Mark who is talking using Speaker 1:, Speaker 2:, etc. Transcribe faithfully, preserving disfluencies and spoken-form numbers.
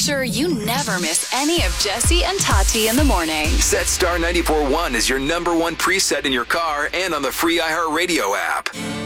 Speaker 1: sure you never miss any of Jesse and Tati in the morning.
Speaker 2: Set Star ninety-four point one as your number one preset in your car and on the free iHeartRadio app.